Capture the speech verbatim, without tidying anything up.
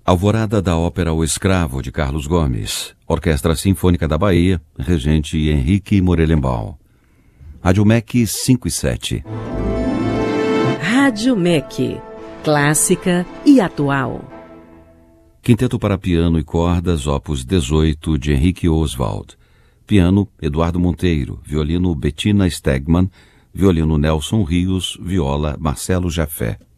Alvorada da ópera O Escravo, de Carlos Gomes. Orquestra Sinfônica da Bahia, regente Henrique Morelenbaum. Rádio M E C cinco e sete. Rádio M E C, clássica e atual. Quinteto para piano e cordas, opus dezoito, de Henrique Oswald. Piano, Eduardo Monteiro. Violino, Bettina Stegman. Violino, Nelson Rios. Viola, Marcelo Jafé.